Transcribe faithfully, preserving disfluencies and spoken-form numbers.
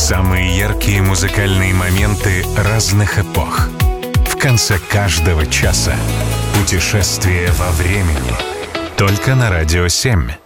Самые яркие музыкальные моменты разных эпох. В конце каждого часа путешествие во времени. Только на Радио семь.